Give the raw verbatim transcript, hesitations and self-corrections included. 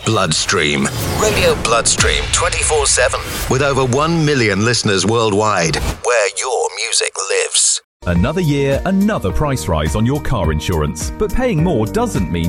Bloodstream. Radio Bloodstream twenty-four seven. With over one million listeners worldwide, where your music lives. Another year, another price rise on your car insurance. But paying more doesn't mean